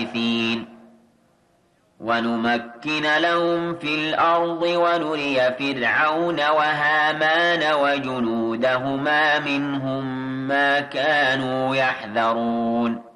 الوارثين ونمكن لهم في الأرض ونري فرعون وهامان وجنودهما منهم ما كانوا يحذرون